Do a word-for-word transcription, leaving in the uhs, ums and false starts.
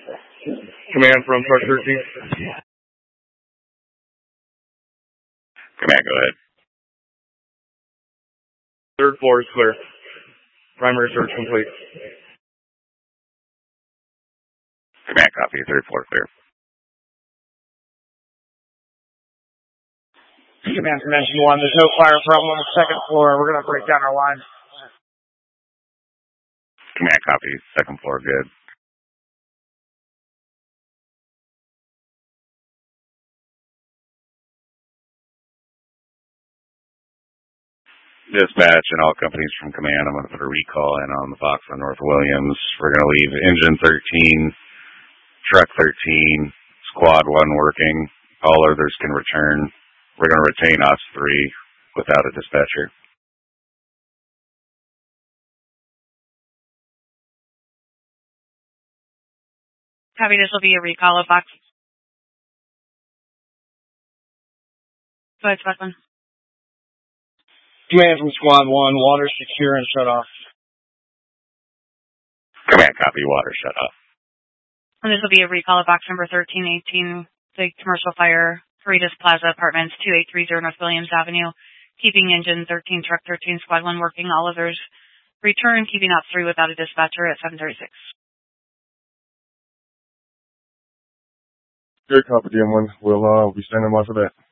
Command from Truck thirteen. Command, go ahead. Third floor is clear. Primary search complete. Command, copy. Third floor clear. Command from Engine one, there's no fire problem on the second floor. We're going to break down our line. Command, copy. Second floor, good. Dispatch and all companies from Command, I'm going to put a recall in on the Fox on North Williams. We're going to leave Engine thirteen, Truck thirteen, Squad one working. All others can return. We're going to retain us three without a dispatcher. Copy, this will be a recall of Fox. Go ahead, Squad one. Command from Squad one, water secure and shut off. Command, copy. Water shut off. And this will be a recall of box number thirteen eighteen, the commercial fire, Caritas Plaza Apartments, two eight three zero North Williams Avenue. Keeping Engine thirteen, Truck thirteen, Squad one working. All others return, keeping Ops three without a dispatcher at seven thirty-six. Good copy, D M one. We'll uh, be standing by for that.